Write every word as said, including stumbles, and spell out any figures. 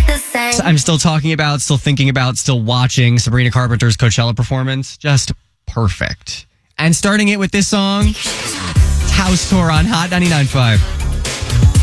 I'm still talking about, still thinking about, still watching Sabrina Carpenter's Coachella performance. Just perfect. And starting it with this song, House Tour on Hot ninety-nine point five.